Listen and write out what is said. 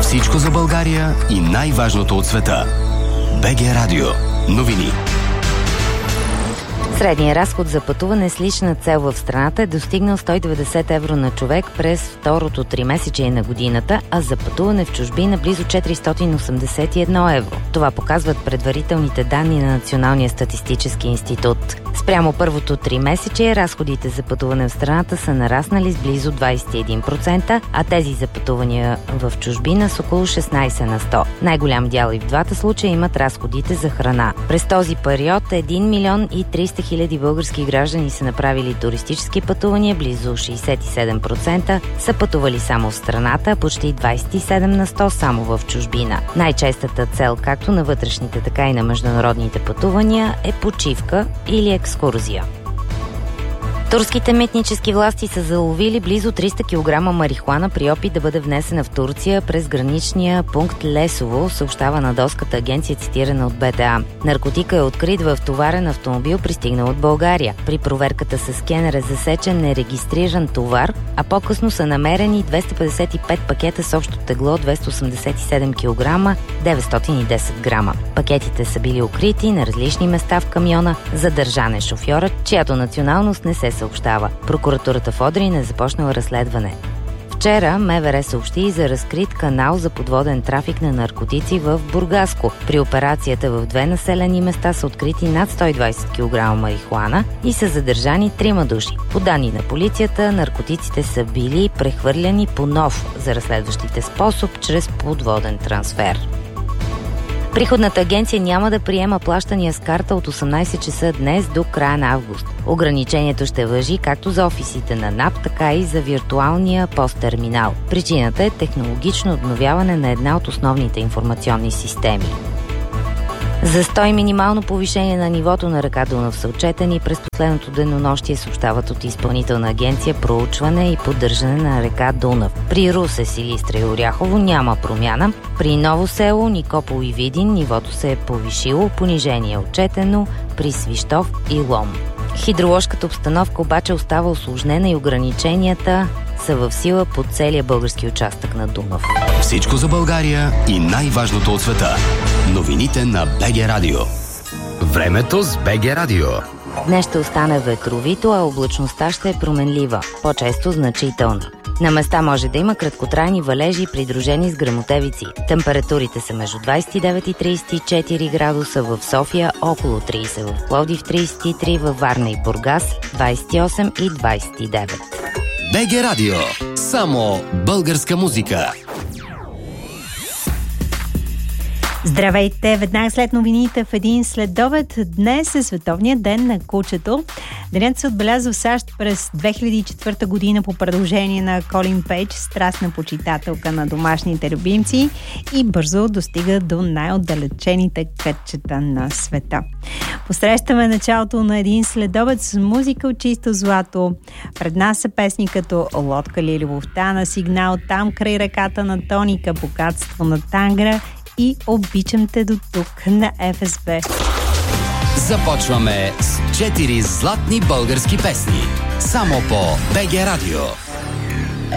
Всичко за България и най-важното от света. БГ Радио. Новини. Средният разход за пътуване с лична цел в страната е достигнал 190 евро на човек през второто тримесечие на годината, а за пътуване в чужбина близо 481 евро. Това показват предварителните данни на Националния статистически институт. Спрямо първото тримесечие разходите за пътуване в страната са нараснали с близо 21%, а тези за пътувания в чужбина с около 16 на 100. Най-голям дял и в двата случая имат разходите за храна. През този период 1 милион и 300 хиляди български граждани са направили туристически пътувания, близо 67% са пътували само в страната, почти 27 на 100 само в чужбина. Най-честата цел както на вътрешните, така и на международните пътувания е почивка или екскурзия. Турските митнически власти са заловили близо 300 кг марихуана при опит да бъде внесена в Турция през граничния пункт Лесово, съобщава на доската агенция, цитирана от БТА. Наркотика е открит в товарен автомобил, пристигнал от България. При проверката с скенер е засечен нерегистриран товар, а по-късно са намерени 255 пакета с общо тегло 287 кг, 910 грама. Пакетите са били укрити на различни места в камиона. Задържан е шофьорът, чиято националност не се съобщава. Прокуратурата в Одрин е започнала разследване. Вчера МВР съобщи и за разкрит канал за подводен трафик на наркотици в Бургаско. При операцията в 2 населени места са открити над 120 кг марихуана и са задържани 3 души. По данни на полицията, наркотиците са били прехвърляни по нов за разследващите способ чрез подводен трансфер. Приходната агенция няма да приема плащания с карта от 18 часа днес до края на август. Ограничението ще важи както за офисите на НАП, така и за виртуалния посттерминал. Причината е технологично обновяване на една от основните информационни системи. Застой и минимално повишение на нивото на река Дунав са отчетени през последното денонощие, съобщават от Изпълнителна агенция проучване и поддържане на река Дунав. При Русе, Силистра и Оряхово няма промяна. При Ново село, Никопол и Видин нивото се е повишило, понижение е отчетено при Свищов и Лом. Хидроложката обстановка обаче остава усложнена и ограниченията са в сила по целия български участък на Дунав. Всичко за България и най-важното от света. Новините на БГ Радио. Времето с БГ Радио. Днес ще остане ветровито, а облачността ще е променлива, по-често значителна. На места може да има краткотрайни валежи, придружени с гръмотевици. Температурите са между 29 и 34 градуса в София, около 30 в Пловдив, 33 във Варна и Бургас, 28 и 29. БГ Радио. Само българска музика. Здравейте! Веднага след новините в един следобед. Днес е Световният ден на кучето. Денят се отбелязва в САЩ през 2004 година по предложение на Колин Пейдж, страстна почитателка на домашните любимци, и бързо достига до най-отдалечените кътчета на света. Посрещаме началото на един следобед с музика от чисто злато. Пред нас са песни като "Лодка ли любовта", "На сигнал", "Там край реката", на Тоника, "Богатство", на Тангра и "Обичам те до тук" на ФСБ. Започваме с 4 златни български песни. Само по БГ Радио.